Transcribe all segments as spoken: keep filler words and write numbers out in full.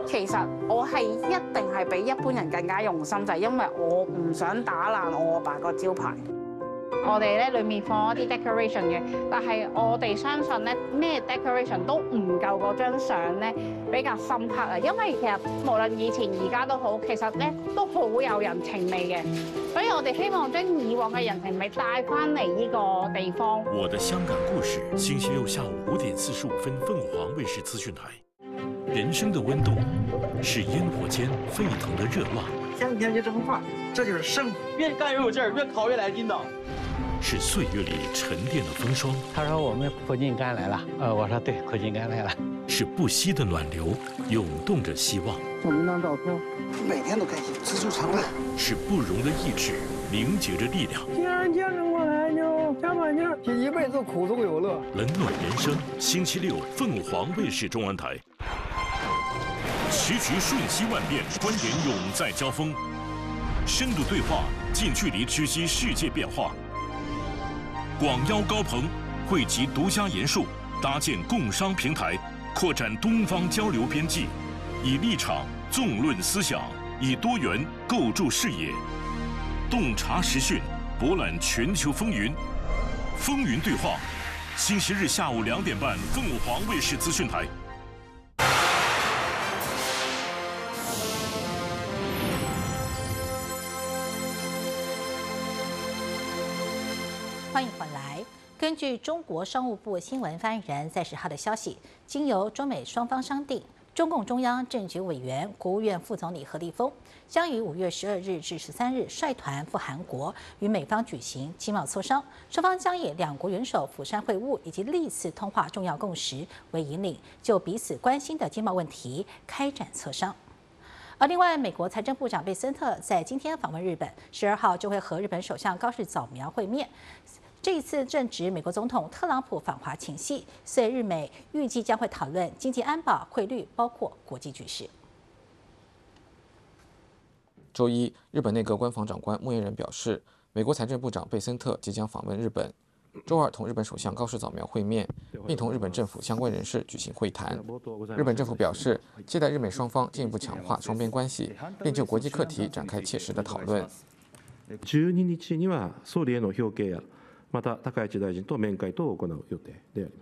其實我係一定係比一般人更加用心，就係因為我唔想打爛我阿爸個招牌。我哋咧裡面放一啲 decoration 嘅，但係我哋相信咧咩 decoration 都唔夠嗰張相咧比較深刻啊！因為其實無論以前而家都好，其實咧都好有人情味嘅，所以我哋希望將以往嘅人情味帶翻嚟呢個地方。 我的香港故事，星期六下午五點四十五分，鳳凰衛視資訊台。人生的溫度是煙火間沸騰的熱浪。 香甜就這麼化，這就是生活。 越幹越有勁兒，越烤越來勁道。 是歲月裏沉澱的風霜。 他說我們苦盡甘來了，呃，我說對，苦盡甘來了。 是不息的暖流，湧動着希望。 照明當照片，每天都開心，知足常樂。 是不容的意志，凝結着力量。 既然見證過來就加把勁，這一輩子苦中有樂。 冷暖人生，星期六鳳凰衛視中文台。時局瞬息萬變，觀點永在交鋒，深度對話，近距離知悉世界變化。廣邀高朋，匯集獨家言述，搭建共商平台，擴展東方交流邊際，以立場縱論思想，以多元構築視野，洞察時訊，博覽全球風雲。風雲對話，星期日下午兩點半，鳳凰衛視資訊台。 欢迎回来。根据中国商务部新闻发言人在十号的消息，经由中美双方商定，中共中央政局委员、国务院副总理何立峰将于五月十二日至十三日率团赴韩国，与美方举行经贸磋商。双方将以两国元首釜山会晤以及历次通话重要共识为引领，就彼此关心的经贸问题开展磋商。而另外，美国财政部长贝森特在今天访问日本，十二号就会和日本首相高市早苗会面。这一次正值美国总统特朗普访华前夕，所以日美预计将会讨论经济安保、汇率，包括国际局势。 周一，日本内阁官房长官莫彦仁表示，美国财政部长贝森特即将访问日本，周二同日本首相高市早苗会面，并同日本政府相关人士举行会谈。日本政府表示，期待日美双方进一步強化雙邊關係，並就國際課題展開切實的討論。 じゅうににちには総理への表敬やまた高市大臣と面会等を行う予定であります。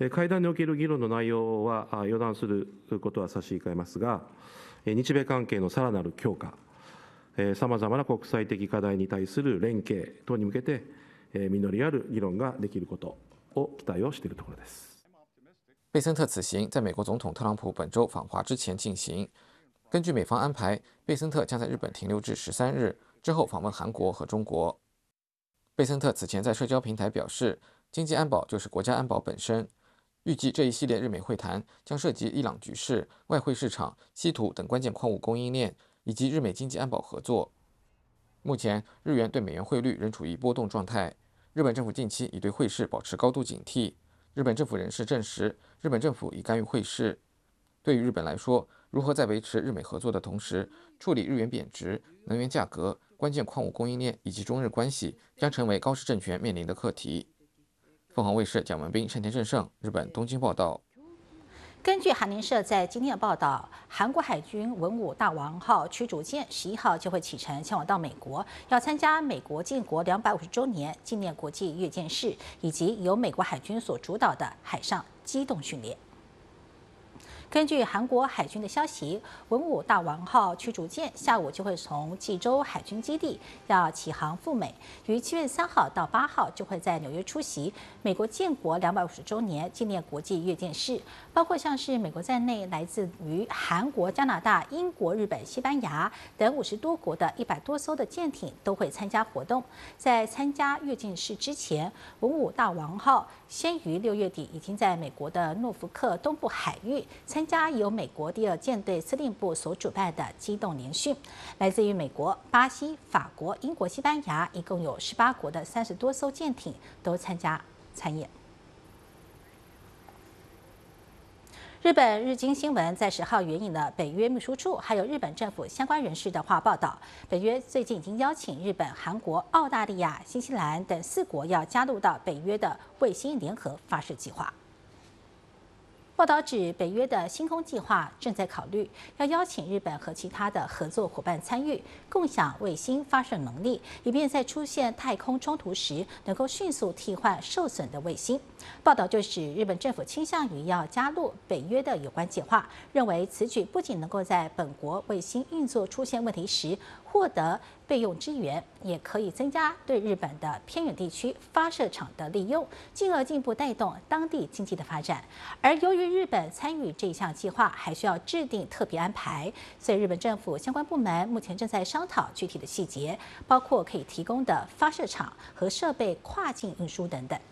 会談における議論の内容は予断することは差し控えますが、日米関係のさらなる強化、さまざまな国際的課題に対する連携等に向けて実りある議論ができることを期待をしているところです。 贝森特此行在美国总统特朗普本周访华之前进行。根据美方安排，贝森特将在日本停留至十三日，之后访问韩国和中国。贝森特此前在社交平台表示，经济安保就是国家安保本身。预计这一系列日美会谈将涉及伊朗局势、外汇市场、稀土等关键矿物供应链，以及日美经济安保合作。目前，日元对美元汇率仍处于波动状态。日本政府近期已对汇市保持高度警惕。日本政府人士证实，日本政府已干预汇市。对于日本来说，如何在维持日美合作的同时，处理日元贬值、能源价格、关键矿物供应链以及中日关系，将成为高市政权面临的课题。凤凰卫视蒋文斌、山田正胜，日本东京报道。 根据韩联社在今天的报道，韩国海军文武大王号驱逐舰十一号就会启程前往到美国，要参加美国建国两百五十周年纪念国际阅舰式，以及由美国海军所主导的海上机动训练。根据韩国海军的消息，文武大王号驱逐舰下午就会从济州海军基地要起航赴美，于七月三号到八号就会在纽约出席美国建国两百五十周年纪念国际阅舰式，包括像是美国在内来自于韩国、加拿大、英国、日本、西班牙等五十多国的一百多艘的舰艇都会参加活动。在参加阅舰式之前，文武大王号先于六月底已经在美国的诺福克东部海域参加由美国第二舰队司令部所主办的机动联训，来自于美国、巴西、法国、英国、西班牙，一共有十八国的三十多艘舰艇都参加参演。日本日经新闻在十号援引了北约秘书处还有日本政府相关人士的话报道，北约最近已经邀请日本、韩国、澳大利亚、新西兰等四国要加入到北约的卫星联合发射计划。 报道指，北约的星空计划正在考虑要邀请日本和其他的合作伙伴参与，共享卫星发射能力，以便在出现太空冲突时能够迅速替换受损的卫星。报道就指，日本政府倾向于要加入北约的有关计划，认为此举不仅能够在本国卫星运作出现问题时获得备用支援，也可以增加对日本的偏远地区发射场的利用，进而进一步带动当地经济的发展。而由于日本参与这项计划，还需要制定特别安排，所以日本政府相关部门目前正在商讨具体的细节，包括可以提供的发射场和设备跨境运输等等。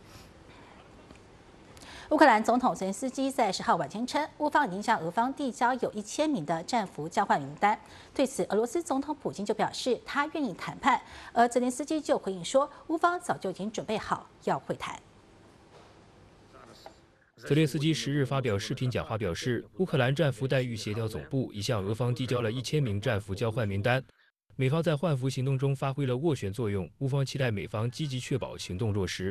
乌克兰总统泽连斯基在十号晚间称，乌方已经向俄方递交有一千名的战俘交换名单。对此，俄罗斯总统普京就表示他愿意谈判，而泽连斯基就回应说，乌方早就已经准备好要会谈。 泽连斯基十日发表视频讲话，表示乌克兰战俘待遇协调总部已向俄方递交了一千名战俘交换名单，美方在换俘行动中发挥了斡旋作用，乌方期待美方积极确保行动落实。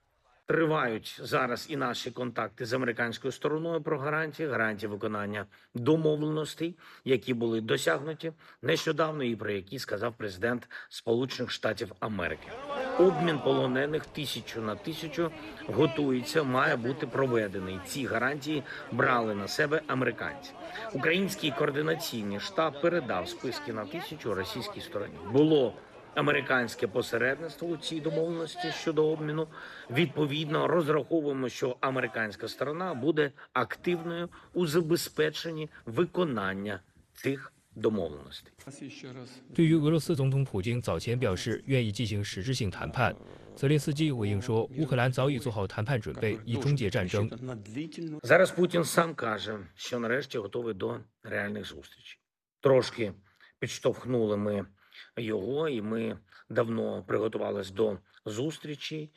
Тривають зараз і наші контакти з американською стороною про гарантії, гарантії виконання домовленостей, які були досягнуті нещодавно і про які сказав президент Сполучених Штатів Америки. Обмін полонених тисячу на тисячу готується, має бути проведений. Ці гарантії брали на себе американці. Український координаційний штаб передав списки на тисячу російській стороні. Було американське посередництво у цій домовленості щодо обміну. Відповідно, розраховуємо, що американська сторона буде активною у забезпеченні виконання цих домовленостей. 对于俄罗斯总统普京早前表示愿意进行实质性谈判，泽连斯基回应说，乌克兰早已做好谈判准备，以终结战争。 Зараз Путін сам каже, що нарешті готовий до реальних зустрічей. Трошки підштовхнули ми його, і ми давно приготувалися до зустрічей,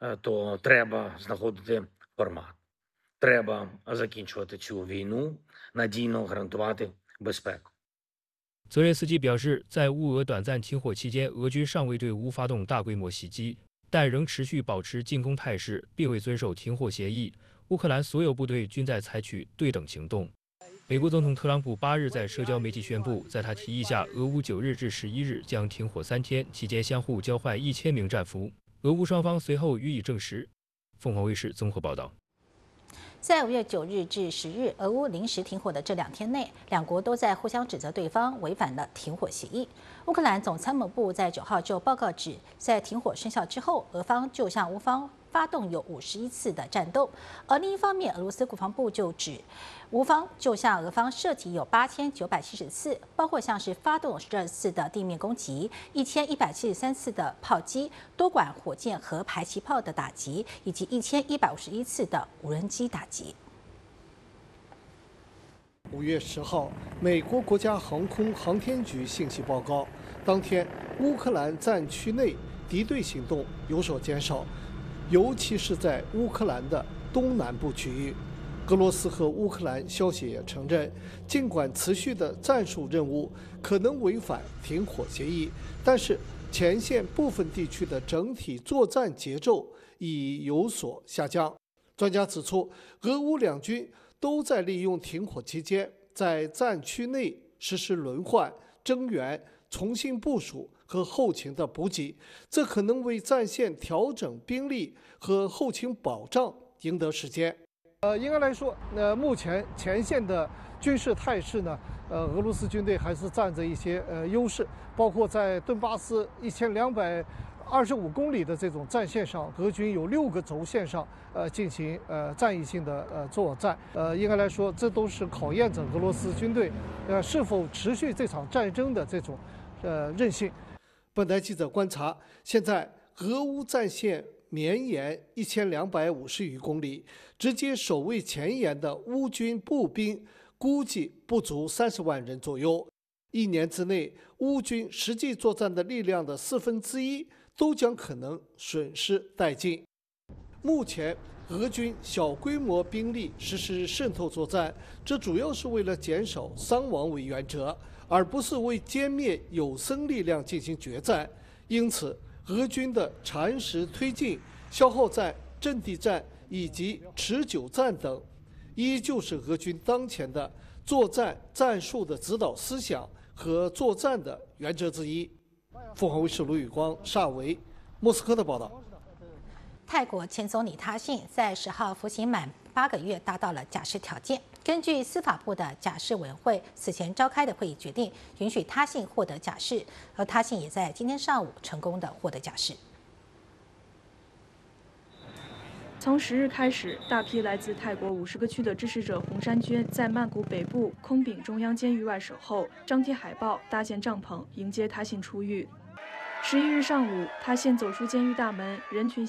то треба знаходити формат. Треба закінчувати цю війну, надійно гарантувати безпеку. 泽连斯基表示，在乌俄短暂停火期间，俄军尚未对乌发动大规模袭击，但仍持续保持进攻态势，并未遵守停火协议。乌克兰所有部队均在采取对等行动。 美国总统特朗普八日在社交媒体宣布，在他提议下，俄乌九日至十一日将停火三天，期间相互交换一千名战俘。俄乌双方随后予以证实。凤凰卫视综合报道。 在五月九日至十日，俄乌临时停火的这两天内，两国都在互相指责对方违反了停火协议。乌克兰总参谋部在九号就报告指，在停火生效之后，俄方就向乌方发动有五十一次的战斗。而另一方面，俄罗斯国防部就指，乌方就向俄方射击有八千九百七十次，包括像是发动十二次的地面攻击、一千一百七十三次的炮击、多管火箭和排气炮的打击，以及一千一百五十一次的无人机打击。 五月十号，美国国家航空航天局信息报告，当天乌克兰战区内敌对行动有所减少，尤其是在乌克兰的东南部区域。俄罗斯和乌克兰消息也承认，尽管持续的战术任务可能违反停火协议，但是前线部分地区的整体作战节奏已有所下降。专家指出，俄乌两军 都在利用停火期间，在战区内实施轮换、增援、重新部署和后勤的补给，这可能为战线调整兵力和后勤保障赢得时间。呃，应该来说，呃，目前前线的军事态势呢，呃，俄罗斯军队还是占着一些呃优势，包括在顿巴斯一千两百 二十五公里的这种战线上，俄军有六个轴线上，呃，进行呃战役性的呃作战。呃，应该来说，这都是考验着俄罗斯军队，呃，是否持续这场战争的这种，呃韧性。本台记者观察，现在俄乌战线绵延一千两百五十余公里，直接守卫前沿的乌军步兵估计不足三十万人左右。一年之内，乌军实际作战的力量的四分之一 都将可能损失殆尽。目前，俄军小规模兵力实施渗透作战，这主要是为了减少伤亡为原则，而不是为歼灭有生力量进行决战。因此，俄军的蚕食推进、消耗战、阵地战以及持久战等， 依旧是俄军当前的作战战术的指导思想和作战的原则之一。凤凰卫视卢宇光、邵维，莫斯科的报道。 泰国前总理他信在十号服刑满八个月，达到了假释条件。根据司法部的假释委员会此前召开的会议决定，允许他信获得假释，而他信也在今天上午成功的获得假释。 从十日开始，大批来自泰国五十个区的支持者洪山娟在曼谷北部空丙中央监狱外守候，张贴海报，搭建帐篷，迎接他信出狱。十一日上午，他信走出监狱大门，人群